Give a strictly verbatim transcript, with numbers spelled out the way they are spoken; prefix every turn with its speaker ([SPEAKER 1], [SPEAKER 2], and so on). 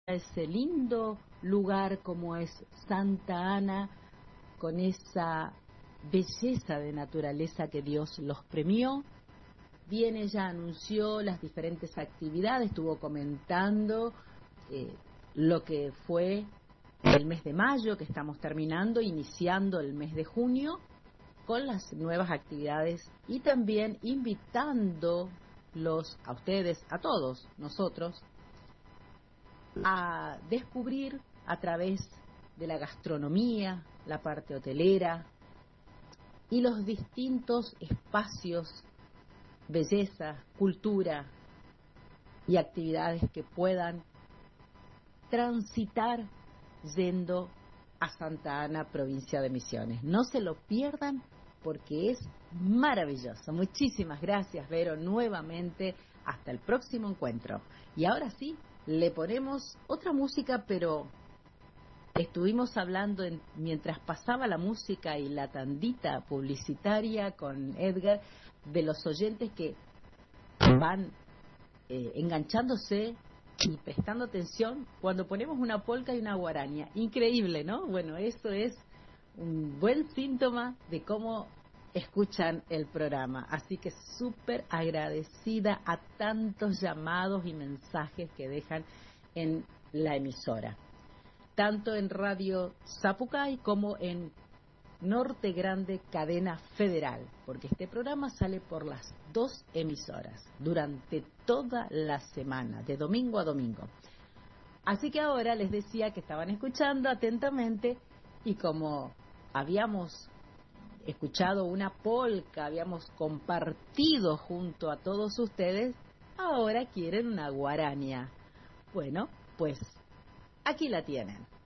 [SPEAKER 1] ese lindo lugar como es Santa Ana, con esa belleza de naturaleza que Dios los premió. Bien, ella anunció las diferentes actividades, estuvo comentando eh, lo que fue el mes de mayo, que estamos terminando, iniciando el mes de junio, con las nuevas actividades y también invitándolos a ustedes, a todos nosotros, a descubrir a través de la gastronomía, la parte hotelera y los distintos espacios, belleza, cultura y actividades que puedan transitar yendo a Santa Ana, provincia de Misiones. No se lo pierdan porque es maravilloso. Muchísimas gracias, Vero, nuevamente. Hasta el próximo encuentro. Y ahora sí, le ponemos otra música, pero estuvimos hablando en, mientras pasaba la música y la tandita publicitaria con Edgar, de los oyentes que van eh, enganchándose y prestando atención cuando ponemos una polca y una guaraña. Increíble, ¿no? Bueno, eso es un buen síntoma de cómo escuchan el programa. Así que súper agradecida a tantos llamados y mensajes que dejan en la emisora, tanto en Radio Zapucay como en Norte Grande Cadena Federal, porque este programa sale por las dos emisoras durante toda la semana, de domingo a domingo. Así que ahora les decía que estaban escuchando atentamente y como habíamos escuchado una polca, habíamos compartido junto a todos ustedes, ahora quieren una guaraña. Bueno, pues aquí la tienen.